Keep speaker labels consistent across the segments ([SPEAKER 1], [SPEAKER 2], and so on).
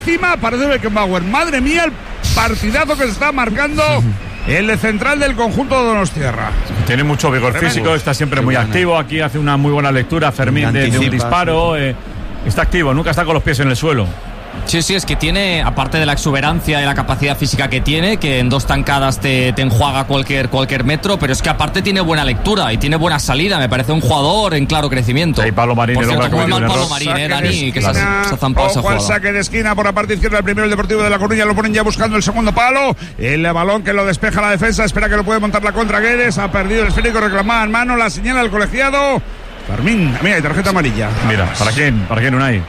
[SPEAKER 1] Encima aparece Beckenbauer. Madre mía, el partidazo que se está marcando el central del conjunto de Donostiarra.
[SPEAKER 2] Tiene mucho vigor físico, está siempre muy activo. Aquí hace una muy buena lectura Fermín de un disparo. Está activo, nunca está con los pies en el suelo.
[SPEAKER 3] Sí, es que tiene, aparte de la exuberancia y la capacidad física que tiene, que en 2 tancadas te enjuaga cualquier metro, pero es que aparte tiene buena lectura y tiene buena salida. Me parece un jugador en claro crecimiento.
[SPEAKER 2] Sí, Pablo Marín.
[SPEAKER 3] Por cierto, muy mal Pablo Marín, Dani, que se ha zampado esa jugada.
[SPEAKER 1] Ojo al saque de esquina por la parte izquierda, el primero el Deportivo de La Coruña, lo ponen ya buscando el segundo palo. El balón que lo despeja la defensa, espera que lo puede montar la contra Guedes, ha perdido el esférico, reclamada en mano, la señala el colegiado. Fermín, mira, hay tarjeta amarilla.
[SPEAKER 2] Mira, ¿para quién Unai?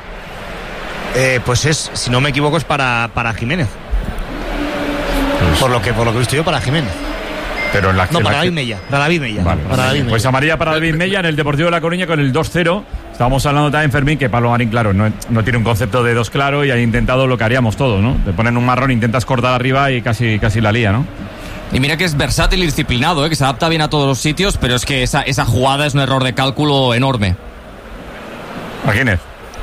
[SPEAKER 4] Pues es, si no me equivoco, es para Jiménez. Pues, por lo que he visto yo, para Jiménez.
[SPEAKER 2] Pero en la
[SPEAKER 4] para David Mella. Vale,
[SPEAKER 2] pues amarilla para David Mella en el Deportivo de La Coruña con el 2-0. Estábamos hablando también, Fermín, que Pablo Marín, claro, no tiene un concepto de 2 claro y ha intentado lo que haríamos todos, ¿no? Te ponen un marrón, intentas cortar arriba y casi la lía, ¿no?
[SPEAKER 3] Y mira que es versátil y disciplinado, que se adapta bien a todos los sitios, pero es que esa jugada es un error de cálculo enorme.
[SPEAKER 2] ¿A quién es?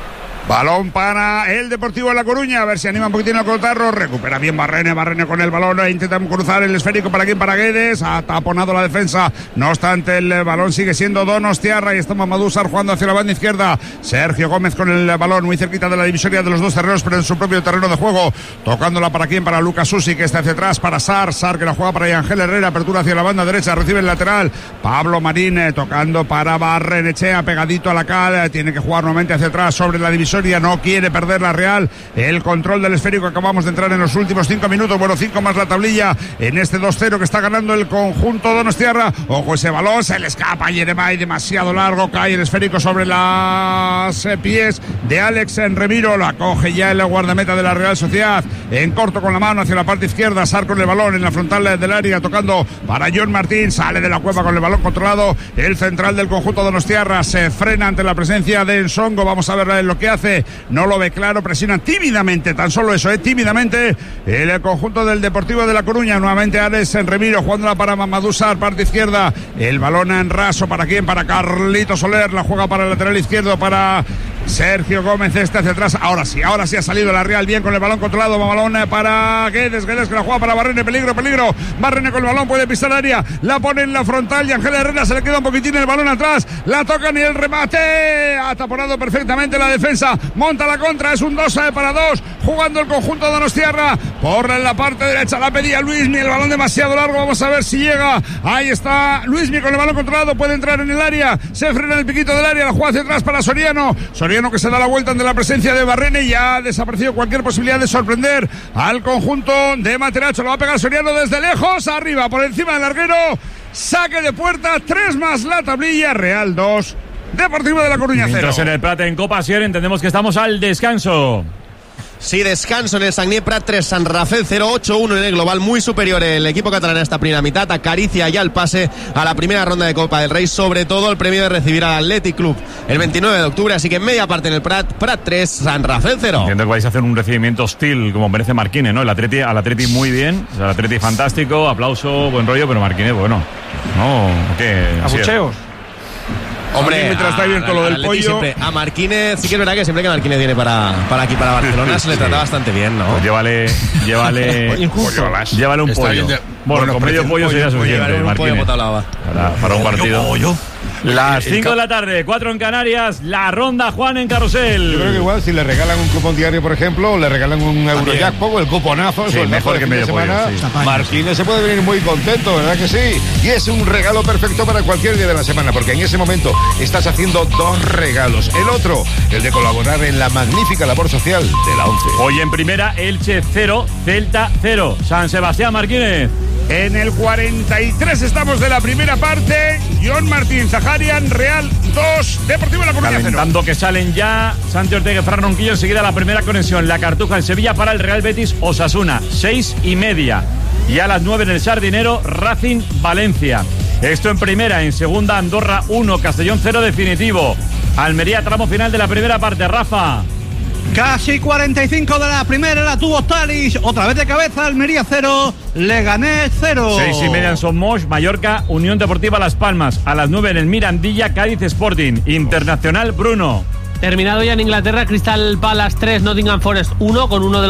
[SPEAKER 1] Balón para el Deportivo de La Coruña, a ver si anima un poquitín al Cotarro, recupera bien Barrene con el balón, intenta cruzar el esférico para Guedes, ha taponado la defensa, no obstante el balón sigue siendo Donostiarra y está Mamadou Sarr jugando hacia la banda izquierda, Sergio Gómez con el balón muy cerquita de la divisoria de los 2 terrenos, pero en su propio terreno de juego, tocándola para Lucas Susi, que está hacia atrás, para Sarr que la juega para Ángel Herrera, apertura hacia la banda derecha, recibe el lateral, Pablo Marín tocando para Barrenechea, pegadito a la cal, tiene que jugar nuevamente hacia atrás sobre la divisoria, no quiere perder la Real el control del esférico. Acabamos de entrar en los últimos 5 minutos, 5 más la tablilla en este 2-0 que está ganando el conjunto Donostiarra. Ojo ese balón, se le escapa a Yeremay, demasiado largo, cae el esférico sobre los pies de Alex Remiro, la coge ya el guardameta de la Real Sociedad en corto con la mano hacia la parte izquierda, Sarr con el balón en la frontal del área tocando para John Martín, sale de la cueva con el balón controlado el central del conjunto Donostiarra, se frena ante la presencia de Nsongo, vamos a ver lo que hace, no lo ve claro, presiona tímidamente, tan solo eso, tímidamente el conjunto del Deportivo de La Coruña, nuevamente Alex Remiro jugándola para Mamadou Sarr, parte izquierda, el balón en raso, ¿para quién? Para Carlito Soler, la juega para el lateral izquierdo, para Sergio Gómez, hacia atrás, ahora sí ha salido la Real bien con el balón controlado, balón para Guedes que la juega para Barrene, peligro, Barrene con el balón, puede pisar el área, la pone en la frontal y Ángel Herrera se le queda un poquitín el balón atrás, la tocan y el remate, ha taponado perfectamente la defensa, monta la contra, es un 2-2, jugando el conjunto de Donostiarra, por la parte derecha, la pedía Luismi, el balón demasiado largo, vamos a ver si llega, ahí está Luismi con el balón controlado, puede entrar en el área, se frena el piquito del área, la juega hacia atrás para Soriano que se da la vuelta ante la presencia de Barrene y ha desaparecido cualquier posibilidad de sorprender al conjunto de Materacho, lo va a pegar Soriano desde lejos, arriba, por encima del larguero, saque de puerta, 3 más la tablilla, Real 2, Deportivo de La Coruña 0.
[SPEAKER 2] Mientras en el Prat en Copa Asier entendemos que estamos al descanso.
[SPEAKER 5] Sí, descanso en el Sagnier Prat 3, San Rafael 0-8-1 en el global, muy superior el equipo catalán en esta primera mitad, acaricia ya el pase a la primera ronda de Copa del Rey, sobre todo el premio de recibir al Athletic Club el 29 de octubre, así que en media parte en el Prat 3, San Rafael 0.
[SPEAKER 2] Entiendo que vais a hacer un recibimiento hostil, como merece Marquínez, ¿no? Al Atleti muy bien, el Atleti fantástico, aplauso, buen rollo, pero Marquínez, bueno, no, ¿qué?
[SPEAKER 5] Abucheos. Hombre,
[SPEAKER 1] mientras está abierto lo del pollo.
[SPEAKER 5] Siempre, a Marquínez, sí que es verdad que siempre que Marquínez viene para aquí, para Barcelona, se le trata bastante bien, ¿no?
[SPEAKER 2] Pues llévale un pollo. Bueno, con medio pollo sería suficiente, Marquínez. Para un partido. Las 5 de la tarde, 4 en Canarias, la ronda Juan en Carrusel.
[SPEAKER 6] Yo creo que igual si le regalan un cupón diario, por ejemplo, o le regalan un Eurojackpot, el cuponazo,
[SPEAKER 2] sí,
[SPEAKER 6] el
[SPEAKER 2] mejor que medio pollo, sí.
[SPEAKER 6] Marquínez se puede venir muy contento, ¿verdad que sí? Y es un regalo perfecto para cualquier día de la semana, porque en ese momento estás haciendo 2 regalos. El otro, el de colaborar en la magnífica labor social de la ONCE.
[SPEAKER 2] Hoy en primera, Elche 0, Celta 0. San Sebastián, Marquínez.
[SPEAKER 1] En el 43 estamos de la primera parte. John Martín, Zaharian, Real 2, Deportivo de La Coruña 0.
[SPEAKER 2] Calentando que salen ya Santi Ortega y Fran Ronquillo. Enseguida la primera conexión, la Cartuja en Sevilla para el Real Betis Osasuna, 6:30. Y a las 9 en el Sardinero, Racing Valencia. Esto en primera, en segunda Andorra 1, Castellón 0 definitivo. Almería, tramo final de la primera parte, Rafa.
[SPEAKER 7] Casi 45 de la primera, la tuvo Talis, otra vez de cabeza, Almería 0, Leganés 0.
[SPEAKER 2] 6:30 en Somos, Mallorca, Unión Deportiva Las Palmas. A las 9 en el Mirandilla, Cádiz Sporting. Internacional Bruno.
[SPEAKER 8] Terminado ya en Inglaterra, Crystal Palace 3, Nottingham Forest 1, con uno de